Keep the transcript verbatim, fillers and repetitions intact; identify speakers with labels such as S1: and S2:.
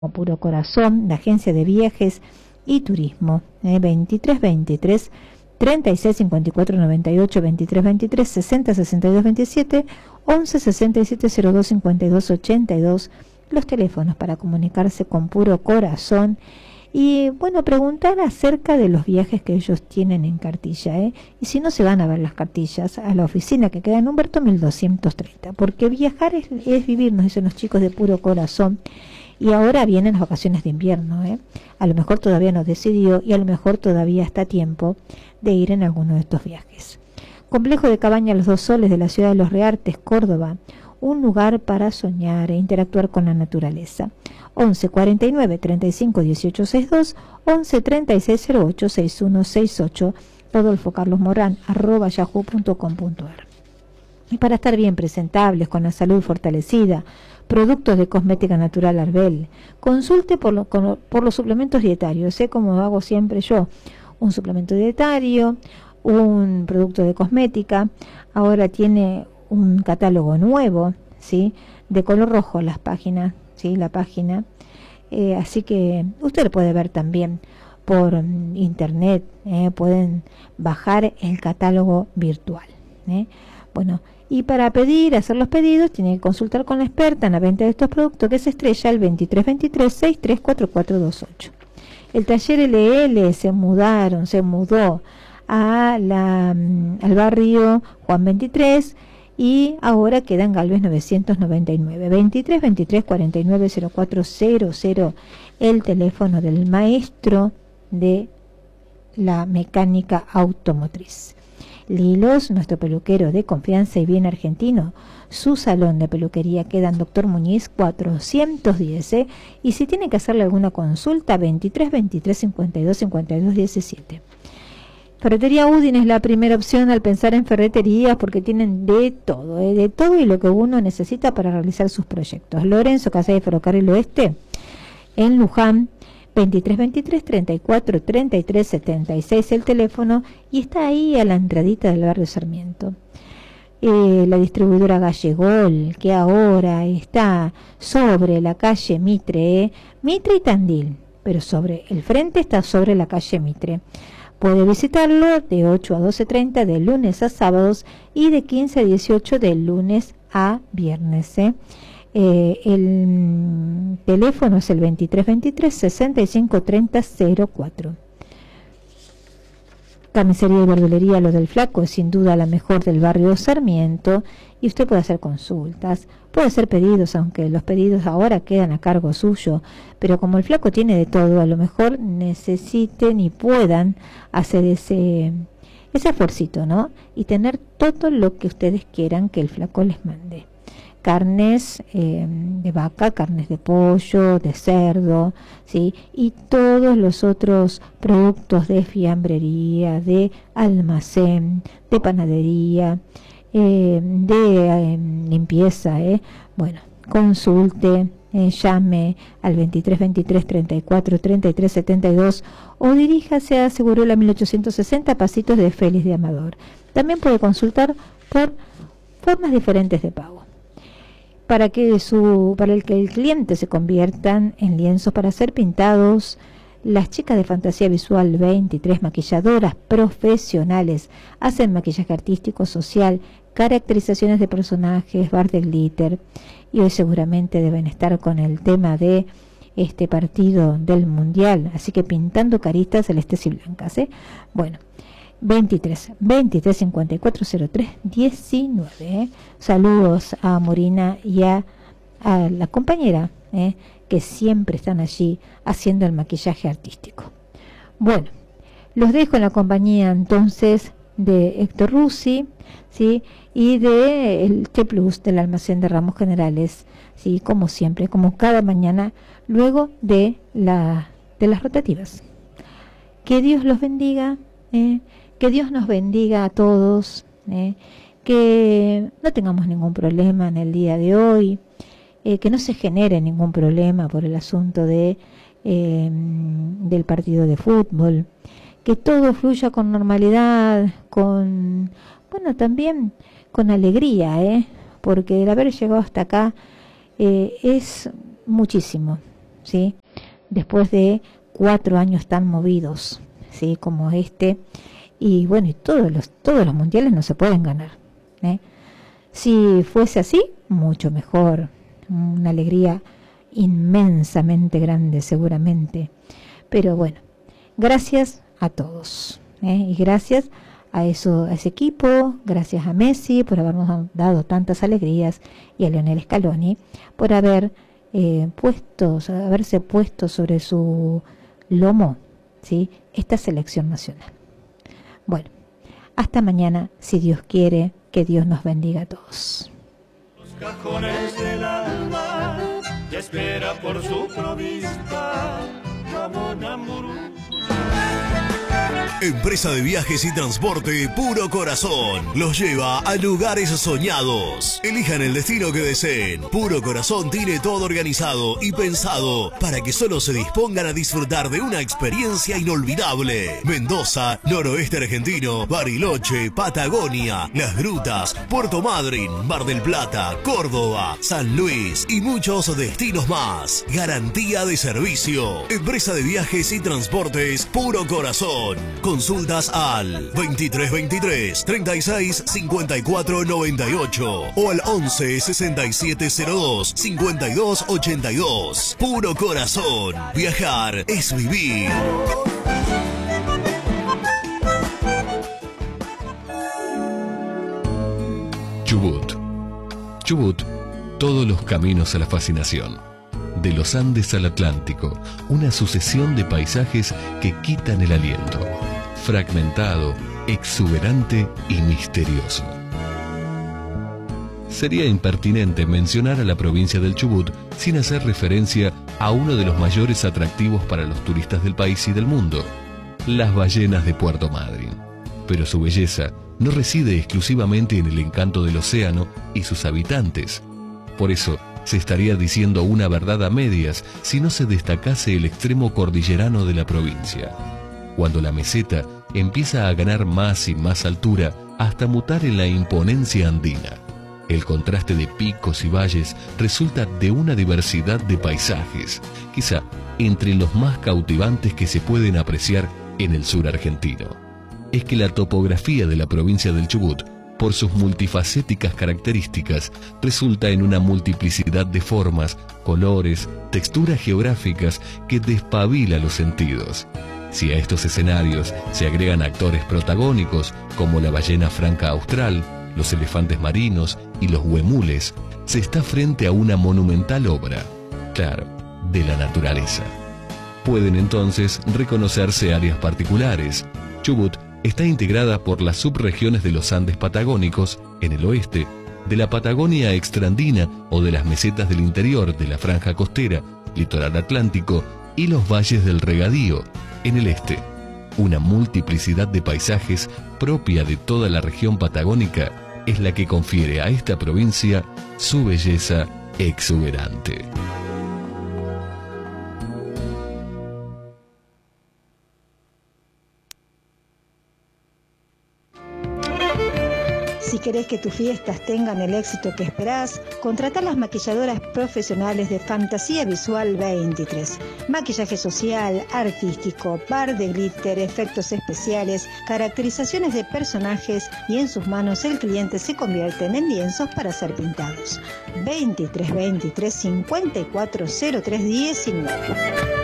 S1: Puro Corazón, la agencia de viajes y turismo, eh, veintitrés veintitrés treinta y seis cincuenta y cuatro noventa y ocho, veintitrés veintitrés sesenta sesenta y dos veintisiete, once sesenta y siete cero dos cincuenta y dos ochenta y dos, los teléfonos para comunicarse con Puro Corazón y bueno, preguntar acerca de los viajes que ellos tienen en cartilla, ¿eh? Y si no, se van a ver las cartillas a la oficina que queda en Humberto mil doscientos treinta, porque viajar es, es vivir, nos dicen los chicos de Puro Corazón. Y ahora vienen las vacaciones de invierno, ¿eh? A lo mejor todavía no decidió y a lo mejor todavía está a tiempo de ir en alguno de estos viajes. Complejo de Cabaña Los Dos Soles de la ciudad de Los Reartes, Córdoba. Un lugar para soñar e interactuar con la naturaleza. once cuarenta y nueve treinta y cinco dieciocho sesenta y dos, once treinta y seis cero ocho sesenta y uno sesenta y ocho, Rodolfo Carlos Morán, arroba yahoo punto com punto ar. Y para estar bien presentables, con la salud fortalecida, productos de cosmética natural Arbel. Consulte por, lo, con, por los suplementos dietarios, sé ¿eh? Como hago siempre yo, un suplemento dietario, un producto de cosmética. Ahora tiene un catálogo nuevo, ¿sí? De color rojo las páginas, ¿sí? La página. Eh, así que usted lo puede ver también por um, internet, ¿eh? Pueden bajar el catálogo virtual, ¿eh? Bueno, y para pedir, hacer los pedidos, tiene que consultar con la experta en la venta de estos productos, que es Estrella, el veintitrés veintitrés sesenta y tres cuarenta y cuatro veintiocho. El taller L L se mudaron, se mudó a la, al barrio Juan veintitrés y ahora queda en Galvez novecientos noventa y nueve. veintitrés veintitrés cuarenta y nueve cero cuatro cero cero, el teléfono del maestro de la mecánica automotriz. Lilos, nuestro peluquero de confianza y bien argentino. Su salón de peluquería queda en Doctor Muñiz cuatrocientos diez, ¿eh? Y si tiene que hacerle alguna consulta, veintitrés veintitrés cincuenta y dos cincuenta y dos diecisiete. Ferretería Udin es la primera opción al pensar en ferreterías, porque tienen de todo, ¿eh? De todo y lo que uno necesita para realizar sus proyectos. Lorenzo Casay de Ferrocarril Oeste, en Luján, veintitrés veintitrés treinta y cuatro treinta y tres setenta y seis el teléfono, y está ahí a la entradita del barrio Sarmiento. Eh, la distribuidora Gallegol, que ahora está sobre la calle Mitre, eh, Mitre y Tandil, pero sobre el frente está sobre la calle Mitre. Puede visitarlo de ocho a doce treinta de lunes a sábados y de quince a dieciocho de lunes a viernes, ¿eh? Eh, el teléfono es el veintitrés veintitrés sesenta y cinco treinta cero cuatro. Carnicería y verdulería Lo del Flaco es sin duda la mejor del barrio Sarmiento, y usted puede hacer consultas, puede hacer pedidos, aunque los pedidos ahora quedan a cargo suyo, pero como el Flaco tiene de todo, a lo mejor necesiten y puedan hacer ese ese esfuercito, ¿no? Y tener todo lo que ustedes quieran que el Flaco les mande. Carnes eh, de vaca, carnes de pollo, de cerdo, ¿sí? Y todos los otros productos de fiambrería, de almacén, de panadería, eh, de eh, limpieza, ¿eh? Bueno, consulte, eh, llame al veintitrés veintitrés treinta y cuatro treinta y tres setenta y dos o diríjase a Segurola mil ochocientos sesenta, Pasitos de Félix de Amador. También puede consultar por formas diferentes de pago, para que su para el que el cliente se conviertan en lienzos para ser pintados. Las chicas de Fantasía Visual veintitrés, maquilladoras profesionales, hacen maquillaje artístico, social, caracterizaciones de personajes, bar de glitter, y hoy seguramente deben estar con el tema de este partido del mundial, así que pintando caritas celestes y blancas, ¿eh? Bueno, veintitrés veintitrés cincuenta y cuatro cero tres diecinueve, ¿eh? Saludos a Morina y a, a la compañera, ¿eh? Que siempre están allí haciendo el maquillaje artístico. Bueno, los dejo en la compañía entonces de Héctor Russi, ¿sí? Y de el T Plus del almacén de Ramos Generales, ¿sí? Como siempre, como cada mañana, luego de la de las rotativas. Que Dios los bendiga, ¿eh? Que Dios nos bendiga a todos, ¿eh? Que no tengamos ningún problema en el día de hoy, eh, que no se genere ningún problema por el asunto de eh, del partido de fútbol, que todo fluya con normalidad, con, bueno, también con alegría, ¿eh? Porque el haber llegado hasta acá eh, es muchísimo, ¿sí? Después de cuatro años tan movidos, ¿sí? Como este, y bueno, y todos los, todos los mundiales no se pueden ganar, ¿eh? Si fuese así, mucho mejor, una alegría inmensamente grande seguramente, pero bueno, gracias a todos, ¿eh? Y gracias a eso, a ese equipo, gracias a Messi por habernos dado tantas alegrías y a Lionel Scaloni por haber eh, puesto, haberse puesto sobre su lomo, ¿sí?, esta selección nacional. Bueno, hasta mañana, si Dios quiere, que Dios nos bendiga a todos.
S2: Los cajones del alma ya espera por su provista Ramón Amburú.
S3: Empresa de viajes y transporte Puro Corazón los lleva a lugares soñados. Elijan el destino que deseen. Puro Corazón tiene todo organizado y pensado para que solo se dispongan a disfrutar de una experiencia inolvidable. Mendoza, noroeste argentino, Bariloche, Patagonia, Las Grutas, Puerto Madryn, Mar del Plata, Córdoba, San Luis y muchos destinos más. Garantía de servicio. Empresa de viajes y transportes Puro Corazón. Consultas al veintitrés veintitrés, treinta y seis, cincuenta y cuatro noventa y ocho o al once, sesenta y siete cero dos, cincuenta y dos ochenta y dos. Puro Corazón. Viajar es vivir.
S4: Chubut. Chubut, todos los caminos a la fascinación. De los Andes al Atlántico, una sucesión de paisajes que quitan el aliento. Fragmentado, exuberante y misterioso. Sería impertinente mencionar a la provincia del Chubut sin hacer referencia a uno de los mayores atractivos para los turistas del país y del mundo, las ballenas de Puerto Madryn. Pero su belleza no reside exclusivamente en el encanto del océano y sus habitantes. Por eso, se estaría diciendo una verdad a medias si no se destacase el extremo cordillerano de la provincia. Cuando la meseta empieza a ganar más y más altura hasta mutar en la imponencia andina. El contraste de picos y valles resulta de una diversidad de paisajes, quizá entre los más cautivantes que se pueden apreciar en el sur argentino. Es que la topografía de la provincia del Chubut, por sus multifacéticas características, resulta en una multiplicidad de formas, colores, texturas geográficas que despabila los sentidos. Si a estos escenarios se agregan actores protagónicos como la ballena franca austral, los elefantes marinos y los huemules, se está frente a una monumental obra, claro, de la naturaleza. Pueden entonces reconocerse áreas particulares. Chubut está integrada por las subregiones de los Andes patagónicos, en el oeste, de la Patagonia extraandina o de las mesetas del interior de la franja costera, litoral atlántico, y los valles del regadío, en el este. Una multiplicidad de paisajes propia de toda la región patagónica es la que confiere a esta provincia su belleza exuberante.
S1: Si querés que tus fiestas tengan el éxito que esperás, contrata a las maquilladoras profesionales de Fantasía Visual veintitrés. Maquillaje social, artístico, par de glitter, efectos especiales, caracterizaciones de personajes y en sus manos el cliente se convierte en lienzos para ser pintados. veintitrés veintitrés, cincuenta y cuatro cero tres diecinueve.